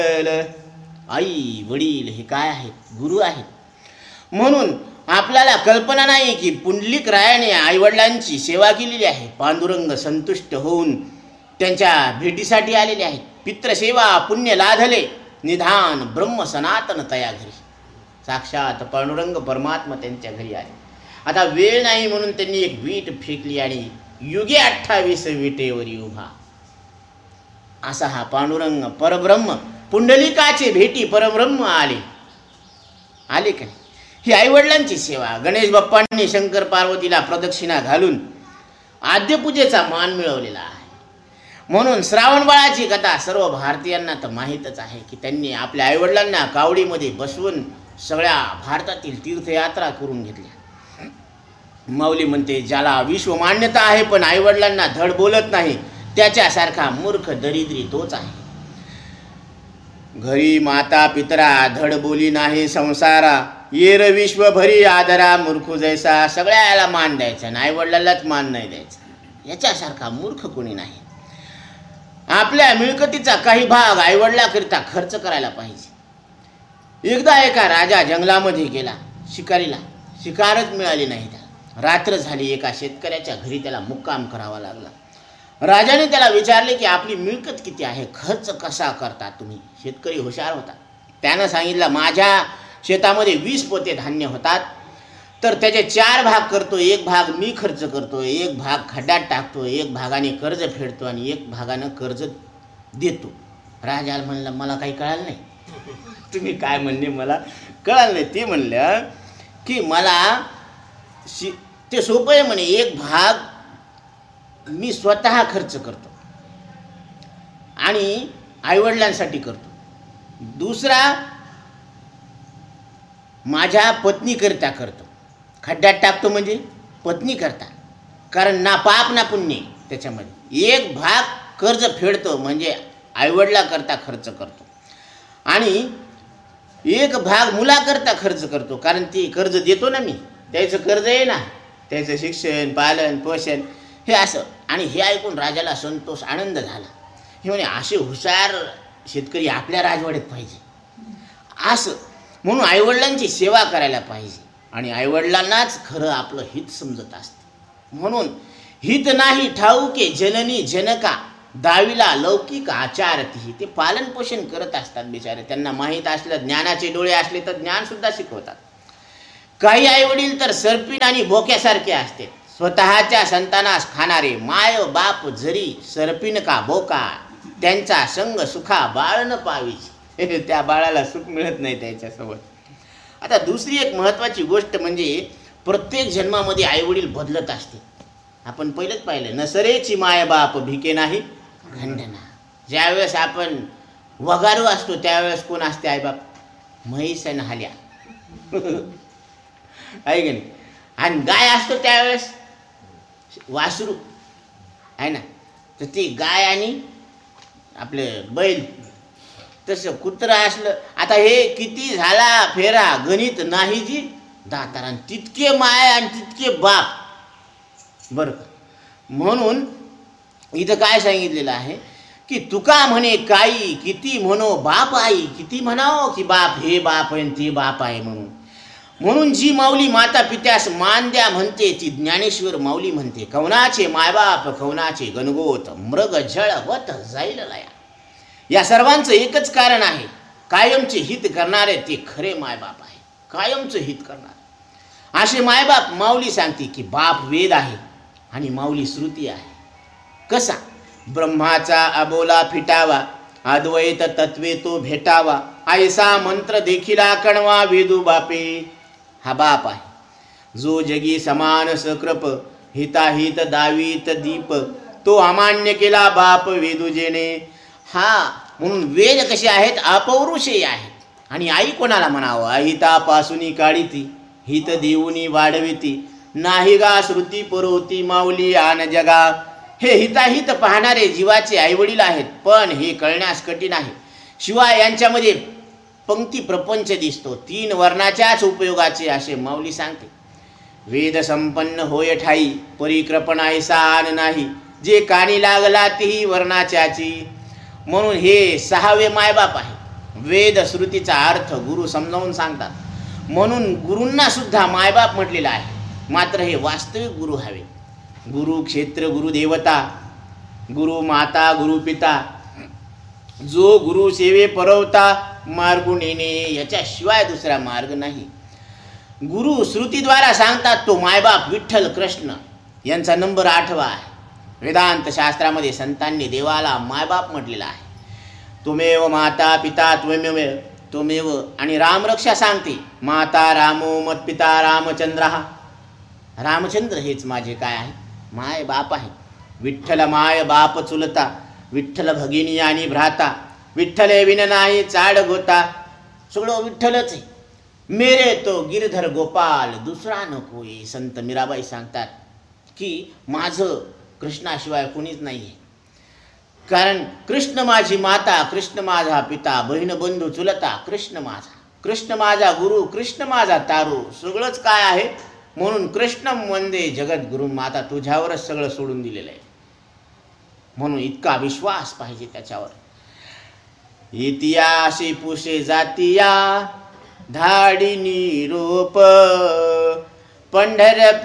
आई वडील हे काय आहेत? गुरु आहेत. म्हणून आपल्याला कल्पना नाही की पुंडलिक रायाने आईवडिलांची सेवा केलेली आहे. पांडुरंग संतुष्ट होऊन त्यांच्या भेटीसाठी आलेले आहेत. पितृसेवा पुण्य लाधले निधान ब्रह्म सनातन तया घरी. साक्षात पांडुरंग परमात्मा त्यांच्या घरी आले. आता वेळ नाही म्हणून त्यांनी एक वीट फेकली आणि युगे 28 विटेवरी उभा. असा हा पांडुरंग परब्रह्म पुंडलिकाचे भेटी परब्रह्म आले का? ही आईवडिलांची सेवा. गणेश बाप्पांनी शंकर पार्वतीला प्रदक्षिणा घालून आद्यपूजेचा मान मिळवलेला आहे. म्हणून श्रावण बाळाची कथा सर्व भारतीयांना तर माहीतच आहे की त्यांनी आपल्या आईवडिलांना कावडीमध्ये बसवून सगळ्या भारतातील तीर्थयात्रा करून घेतल्या. माऊली म्हणते, ज्याला विश्व मान्यता आहे पण आईवडिलांना धड बोलत नाही त्याच्यासारखा मूर्ख दरिद्री तोच आहे. घरी माता पितरा धड बोली नाही संसारा. येर विश्व भरी आदरा मूर्ख जैसा. सगळ्याला मान द्यायचा आणि आईवडिलांनाच मान नाही द्यायचा. याच्यासारखा मूर्ख कोणी नाही. आपल्या मिळकतीचा काही भाग आईवडिलाकरिता खर्च करायला पाहिजे. एकदा एका राजा जंगलामध्ये गेला शिकारीला. शिकारच मिळाली नाही त्याला. रात्र झाली. एका शेतकऱ्याच्या घरी त्याला मुक्काम करावा लागला. राजाने त्याला विचारले की आपली मिळकत किती आहे, खर्च कसा करता तुम्ही? शेतकरी हुशार होता. त्यानं सांगितलं, माझ्या शेतामध्ये 20 पोते धान्य होतात तर त्याचे 4 भाग करतो. 1 भाग मी खर्च करतो, 1 भाग खड्ड्यात टाकतो, 1 भागाने कर्ज फेडतो आणि 1 भागानं कर्ज देतो. राजाला म्हणलं, मला काही कळालं नाही. तुम्ही काय म्हणले मला कळालं नाही. ते म्हणलं की मला ते सोपं आहे म्हणे. 1 भाग मी स्वतः खर्च करतो आणि आईवडिलांसाठी करतो. दुसरा माझ्या पत्नीकरिता करतो. खड्ड्यात टाकतो म्हणजे पत्नी करता, कारण ना पाप ना पुण्य त्याच्यामध्ये. 1 भाग कर्ज फेडतो म्हणजे आईवडिलाकरता खर्च करतो आणि 1 भाग मुलाकरता खर्च करतो, कारण ती कर्ज देतो ना मी, त्याचं कर्ज आहे ना, त्याचं शिक्षण पालन पोषण हे असं. आणि हे ऐकून राजाला संतोष आनंद झाला. हे म्हणे, असे हुशार शेतकरी आपल्या राजवाड्यात पाहिजे असं. म्हणून आईवडिलांची सेवा करायला पाहिजे आणि आईवडिलांनाच खरं आपलं हित समजत असते. म्हणून हित नाही ठाऊके जननी जनका दावीला लौकिक आचारती. ते पालन पोषण करत असतात बिचारे. त्यांना माहीत असलं, ज्ञानाचे डोळे असले तर ज्ञानसुद्धा शिकवतात. काही आईवडील तर सर्पिन आणि बोक्यासारखे असते. स्वतःच्या संतानास खाणारे माय बाप जरी सर्पिन का बोका, त्यांचा संग सुखा बाळ न पावीची. त्या बाळाला सुख मिळत नाही त्याच्यासोबत. आता दुसरी एक महत्त्वाची गोष्ट म्हणजे प्रत्येक जन्मामध्ये आईवडील बदलत असते. आपण पहिलंच पाहिलं, नसरेची माय बाप भिके नाही खंडना. ज्यावेळेस आपण वगारू असतो त्यावेळेस कोण असते आईबाप? म्हैस आणि हाल्या आहे की नाही. आणि गाय असतो त्यावेळेस वासरू आहे ना, तर ती गाय आणि आपले बैल. तसं कुत्रं असलं. आता हे किती झाला फेरा गणित नाही जी दातारान, तितके माय आणि तितके बाप बरं. म्हणून इथं काय सांगितलेलं आहे की तुका म्हणे काही किती म्हणो बाप आई, किती म्हणावं की बाप हे बाप आहे ते बाप आहे म्हणून. म्हणून जी माऊली माता पित्यास मान द्या म्हणते ती ज्ञानेश्वर माऊली म्हणते, कवनाचे मायबाप कवनाचे गणगोत मृग झळ वत जाईल लया. या सर्वांचं एकच कारण आहे, कायमचे हित करणारे ते खरे मायबाप आहे. कायमचं हित करणारे असे मायबाप. माऊली सांगते की बाप वेद आहे आणि माऊली श्रुती आहे. कसा? ब्रह्माचा अबोला फिटावा, अद्वैत तत्वे तो भेटावा, ऐसा मंत्र देखीला कणवा वेदू बापे. हा बाप आहे जो जगी समान सकृप, हिताहित दावीत दीप, तो अमान्य केला बाप वेदूजेने. हा म्हणून वेद कसे आहेत? अपौरुषेय आहेत. आणि आई कोणाला म्हणावं? अहितापासून काढिती, हित देऊनी वाढविती, नाही गा श्रुती पुरवती माऊली आन जगा. हे हिताहित पाहणारे जीवाचे आईवडील आहेत, पण हे कळण्यास कठीण आहे. शिवाय यांच्यामध्ये पंक्ती प्रपंच दिसतो, 3 वर्णाच्याच उपयोगाचे असे माऊली सांगते. वेद संपन्न होय ठाई, परिकृपणा ऐसा आन नाही, जे कानी लागला तीही वर्णाच्याची. म्हणून हे 6वे मायबाप आहे. वेद श्रुतीचा अर्थ गुरु समजावून सांगतात. म्हणून गुरूंना सुद्धा मायबाप म्हटलेलं आहे. मात्र हे वास्तविक गुरु हवे. गुरु क्षेत्र, गुरु देवता, गुरु माता, गुरु पिता, जो गुरु सेवे परवता मार्गून येणे, याच्याशिवाय दुसरा मार्ग नाही. गुरु श्रुतीद्वारा सांगतात तो मायबाप विठ्ठल कृष्ण यांचा नंबर 8वा आहे. वेदांत शास्त्रामध्ये संतांनी देवाला मायबाप म्हटलेला आहे. त्वमेव माता पिता त्वमेव आणि रामरक्षा सांगते माता रामो मत्पिता रामचंद्र. रामचंद्र हेच माझे काय आहे, माय बाप आहे. विठ्ठल माय बाप चुलता, विठ्ठल भगिनी आणि भ्राता, विठ्ठल विन नाही चाड गोता. सगळं विठ्ठलच आहे. मेरे तो गिरधर गोपाल दुसरा नकोय. संत मीराबाई सांगतात की माझं कृष्णाशिवाय कोणीच नाही आहे. कारण कृष्ण माझी माता, कृष्ण माझा पिता, बहीण बंधू चुलता, कृष्ण माझा, कृष्ण माझा गुरु, कृष्ण माझा तारू. सगळंच काय आहे. म्हणून कृष्णम वंदे जगद्गुरु. माता तुझ्यावरच सगळं सोडून दिलेलं आहे. म्हणून इतका विश्वास पाहिजे त्याच्यावर. इतिहासी पुषे जातिया धाडी निरोप पंढर